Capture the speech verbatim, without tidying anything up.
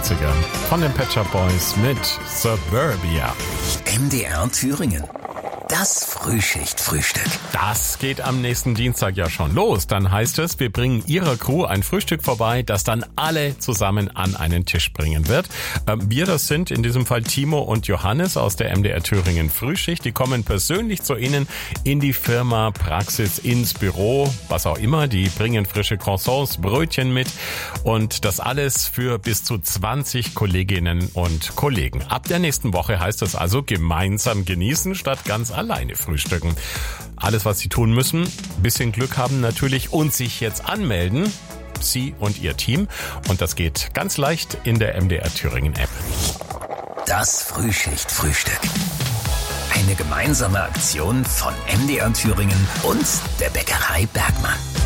achtziger von den Pet Shop Boys mit Suburbia. M D R Thüringen. Das Frühschicht-Frühstück. Das geht am nächsten Dienstag ja schon los. Dann heißt es, wir bringen Ihrer Crew ein Frühstück vorbei, das dann alle zusammen an einen Tisch bringen wird. Wir, das sind in diesem Fall Timo und Johannes aus der M D R Thüringen Frühschicht. Die kommen persönlich zu Ihnen in die Firma, Praxis, ins Büro, was auch immer. Die bringen frische Croissants, Brötchen mit und das alles für bis zu zwanzig Kolleginnen und Kollegen. Ab der nächsten Woche heißt es also gemeinsam genießen statt ganz alleine frühstücken. Alles, was Sie tun müssen, bisschen Glück haben natürlich und sich jetzt anmelden. Sie und Ihr Team. Und das geht ganz leicht in der M D R Thüringen App. Das Frühschicht-Frühstück. Eine gemeinsame Aktion von M D R Thüringen und der Bäckerei Bergmann.